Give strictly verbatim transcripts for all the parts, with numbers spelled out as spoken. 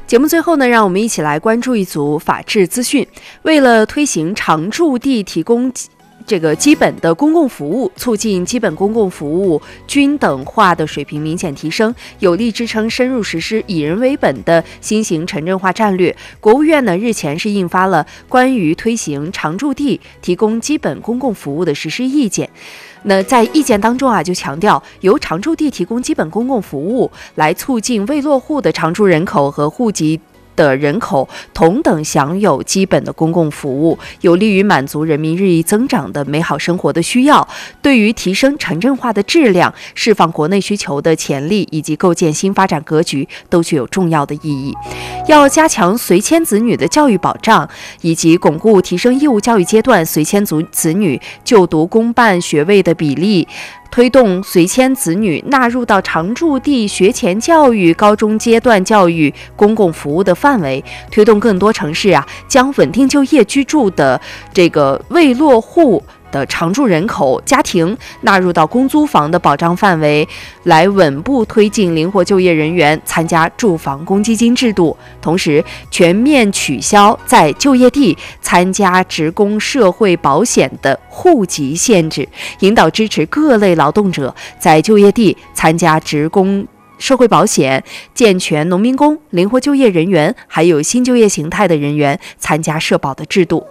节目最后呢，让我们一起来关注一组法治资讯。为了推行常住地提供这个基本的公共服务，促进基本公共服务均等化的水平明显提升，有力支撑深入实施以人为本的新型城镇化战略，国务院呢日前是印发了关于推行常住地提供基本公共服务的实施意见。那在意见当中啊，就强调由常住地提供基本公共服务，来促进未落户的常住人口和户籍的人口同等享有基本的公共服务，有利于满足人民日益增长的美好生活的需要，对于提升城镇化的质量、释放国内需求的潜力以及构建新发展格局都具有重要的意义。要加强随迁子女的教育保障，以及巩固提升义务教育阶段随迁族子女就读公办学位的比例，推动随迁子女纳入到常住地学前教育、高中阶段教育公共服务的范围，推动更多城市啊将稳定就业居住的这个未落户的常住人口家庭纳入到公租房的保障范围，来稳步推进灵活就业人员参加住房公积金制度，同时全面取消在就业地参加职工社会保险的户籍限制，引导支持各类劳动者在就业地参加职工社会保险，健全农民工、灵活就业人员还有新就业形态的人员参加社保的制度。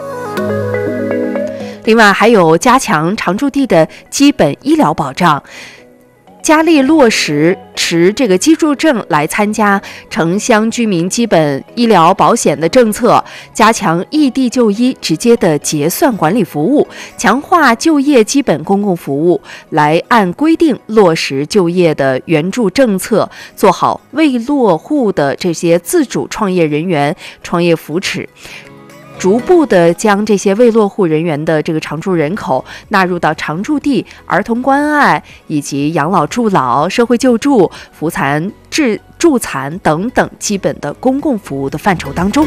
另外还有加强常住地的基本医疗保障，加力落实持这个居住证来参加城乡居民基本医疗保险的政策，加强异地就医直接的结算管理服务，强化就业基本公共服务，来按规定落实就业的援助政策，做好未落户的这些自主创业人员创业扶持，逐步的将这些未落户人员的这个常住人口纳入到常住地、儿童关爱以及养老助老、社会救助、扶残治助残等等基本的公共服务的范畴当中。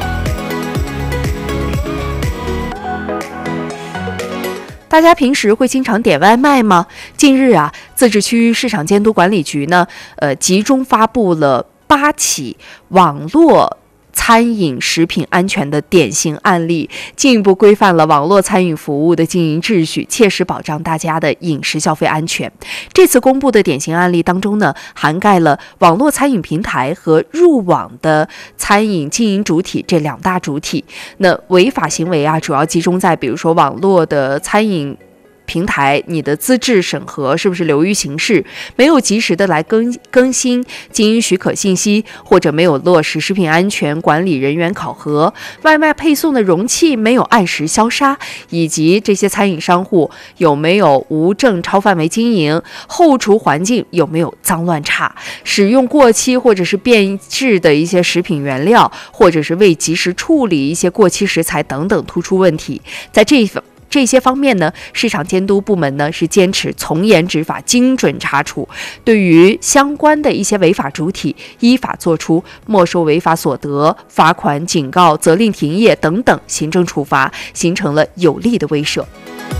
大家平时会经常点外卖吗？近日啊，自治区市场监督管理局呢，呃，集中发布了八起网络餐饮食品安全的典型案例，进一步规范了网络餐饮服务的经营秩序，切实保障大家的饮食消费安全。这次公布的典型案例当中呢，涵盖了网络餐饮平台和入网的餐饮经营主体这两大主体。那违法行为啊，主要集中在比如说网络的餐饮平台，你的资质审核是不是流于形式，没有及时的来更更新经营许可信息，或者没有落实食品安全管理人员考核，外卖配送的容器没有按时消杀，以及这些餐饮商户有没有无证超范围经营，后厨环境有没有脏乱差，使用过期或者是变质的一些食品原料，或者是未及时处理一些过期食材等等突出问题。在这一这些方面呢，市场监督部门呢是坚持从严执法、精准查处，对于相关的一些违法主体，依法作出没收违法所得、罚款、警告、责令停业等等行政处罚，形成了有力的威慑。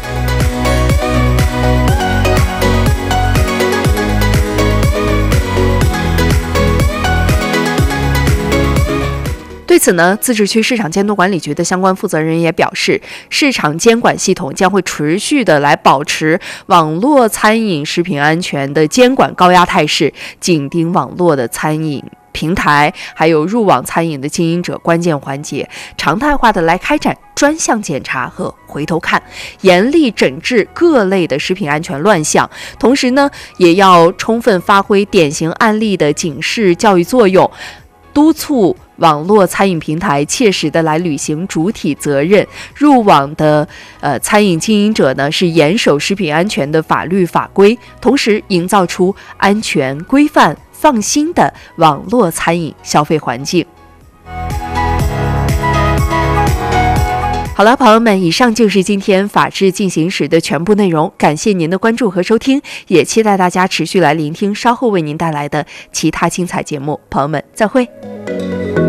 对此呢，自治区市场监督管理局的相关负责人也表示，市场监管系统将会持续的来保持网络餐饮食品安全的监管高压态势，紧盯网络的餐饮平台还有入网餐饮的经营者关键环节，常态化的来开展专项检查和回头看，严厉整治各类的食品安全乱象。同时呢，也要充分发挥典型案例的警示教育作用，督促网络餐饮平台切实的来履行主体责任，入网的呃餐饮经营者呢是严守食品安全的法律法规，同时营造出安全规范、放心的网络餐饮消费环境。好了，朋友们，以上就是今天法治进行时的全部内容，感谢您的关注和收听，也期待大家持续来聆听稍后为您带来的其他精彩节目。朋友们，再会。